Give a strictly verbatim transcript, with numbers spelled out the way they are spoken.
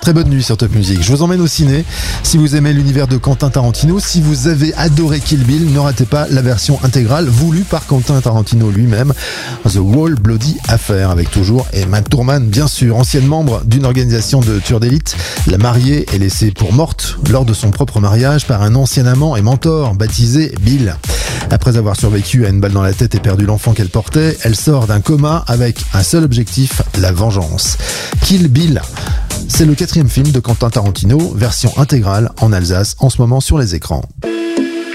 Très bonne nuit sur Top Music. Je vous emmène au ciné. Si vous aimez l'univers de Quentin Tarantino, si vous avez adoré Kill Bill, ne ratez pas la version intégrale voulue par Quentin Tarantino lui-même, The Whole Bloody Affair, avec toujours Emma Thurman, bien sûr, ancienne membre d'une organisation de tueurs d'élite. La mariée est laissée pour morte lors de son propre mariage par un ancien amant et mentor baptisé Bill. Après avoir survécu à une balle dans la tête et perdu l'enfant qu'elle portait, elle sort d'un coma avec un seul objectif, la vengeance. Kill Bill, c'est le quatrième film de Quentin Tarantino, version intégrale en Alsace, en ce moment sur les écrans.